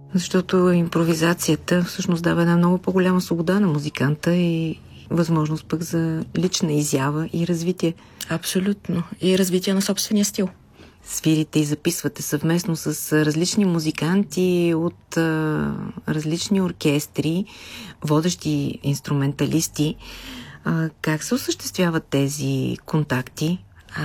Защото импровизацията всъщност дава една много по-голяма свобода на музиканта и възможност пък за лична изява и развитие. Абсолютно. И развитие на собствения стил. Свирите и записвате съвместно с различни музиканти от различни оркестри, водещи инструменталисти. Как се осъществяват тези контакти?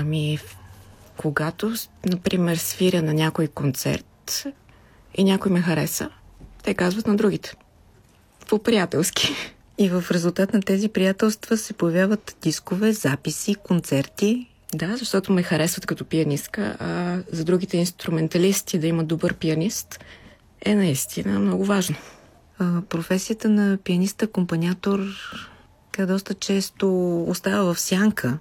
Когато, например, свиря на някой концерт и някой ме хареса, те казват на другите. По-приятелски. И в резултат на тези приятелства се появяват дискове, записи, концерти. Да, защото ме харесват като пианистка, а за другите инструменталисти да имат добър пианист е наистина много важно. Професията на пианист-акомпанятор доста често остава в сянка.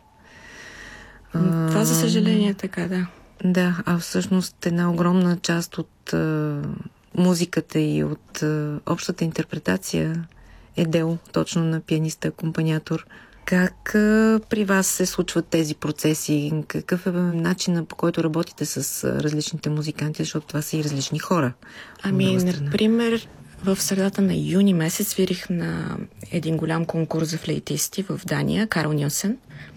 Това за съжаление е така, да. Да, а всъщност една огромна част от музиката и от общата интерпретация е дело точно на пианиста-акомпанятор. Как при вас се случват тези процеси? Какъв е начинът, по който работите с различните музиканти, защото това са и различни хора? Например, в средата на юни месец свирих на един голям конкурс за флейтисти в Дания, Карл Нилсен.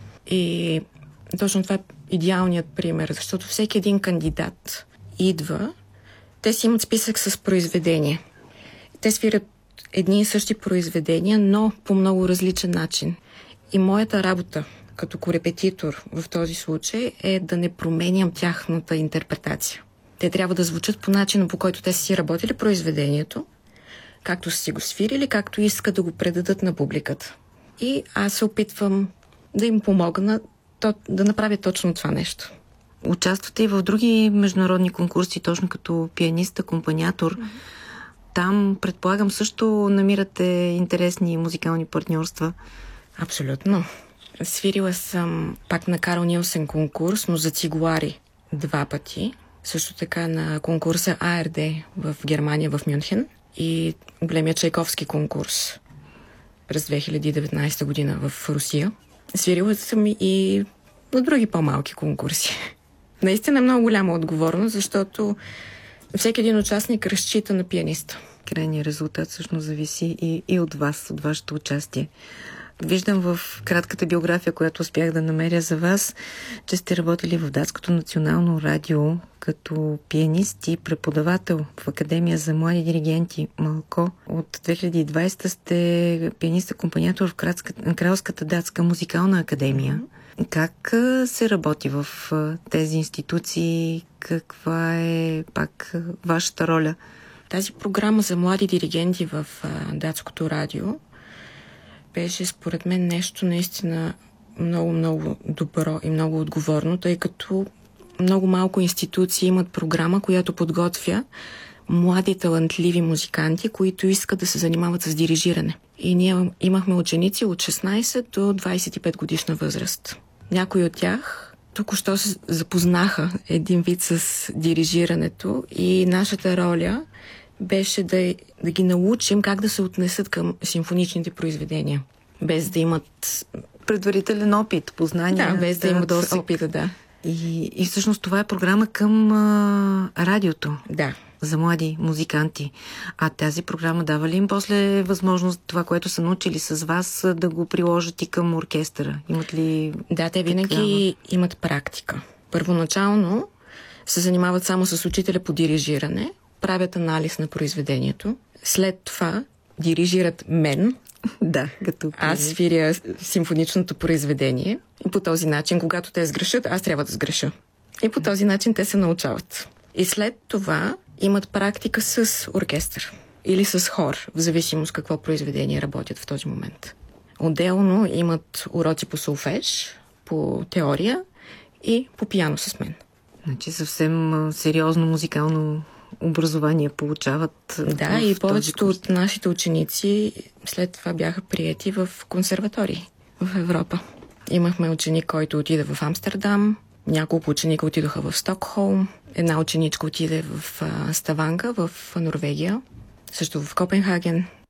И точно това е идеалният пример, защото всеки един кандидат идва, те си имат списък с произведения. Те свирят едни и същи произведения, но по много различен начин. И моята работа като корепетитор в този случай е да не променям тяхната интерпретация. Те трябва да звучат по начина, по който те са си работили произведението, както са си го свирили, както искат да го предадат на публиката. И аз се опитвам да им помогна да направя точно това нещо. Участвате и в други международни конкурси, точно като пианист-акомпанятор. Там, предполагам, също намирате интересни музикални партньорства. Абсолютно. Свирила съм пак на Карл Нилсен конкурс, но за цигуари 2 пъти. Също така на конкурса АРД в Германия, в Мюнхен, и големия Чайковски конкурс през 2019 година в Русия. Свирила съм и на други по-малки конкурси. Наистина е много голяма отговорност, защото всеки един участник разчита на пианиста. Крайният резултат всъщност зависи и от вас, от вашето участие. Виждам в кратката биография, която успях да намеря за вас, че сте работили в Датското национално радио като пианист и преподавател в Академия за млади диригенти Малко. От 2020 сте пианист-акомпанятор в Кралската датска музикална академия. Как се работи в тези институции? Каква е пак вашата роля? Тази програма за млади диригенти в Датското радио беше според мен нещо наистина много добро и много отговорно, тъй като много малко институции имат програма, която подготвя млади талантливи музиканти, които искат да се занимават с дирижиране. И ние имахме ученици от 16 до 25 годишна възраст. Някои от тях току-що се запознаха един вид с дирижирането и нашата роля беше да ги научим как да се отнесат към симфоничните произведения, без да имат предварителен опит, познания. Да, без да имат опита, да. И всъщност това е програма към радиото. Да. За млади музиканти. А тази програма дава ли им после възможност това, което са научили с вас, да го приложат и към оркестъра? Имат ли... Да, те винаги имат практика. Първоначално се занимават само с учителя по дирижиране, правят анализ на произведението. След това дирижират мен. Да, като аз свиря симфоничното произведение. И по този начин, когато те сгрешат, аз трябва да сгреша. И по този начин те се научават. И след това имат практика с оркестър или с хор, в зависимост какво произведение работят в този момент. Отделно имат уроци по солфеж, по теория и по пиано с мен. Значи съвсем сериозно музикално образование получават. Да, и повечето от нашите ученици след това бяха приети в консерватории в Европа. Имахме ученик, който отиде в Амстердам, няколко ученика отидоха в Стокхолм, една ученичка отиде в Ставанга, в Норвегия, също в Копенхаген.